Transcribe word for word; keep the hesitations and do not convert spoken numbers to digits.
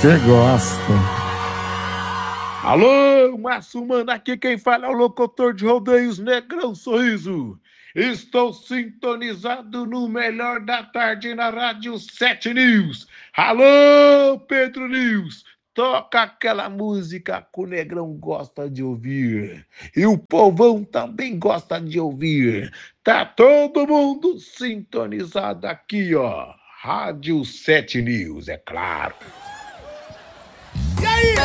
Você gosta. Alô, Márcio Mano, aqui quem fala é o locutor de rodeios Negrão Sorriso. Estou sintonizado no melhor da tarde na Rádio sete News. Alô, Pedro News, toca aquela música que o Negrão gosta de ouvir. E o povão também gosta de ouvir. Tá todo mundo sintonizado aqui, ó. Rádio sete News, é claro.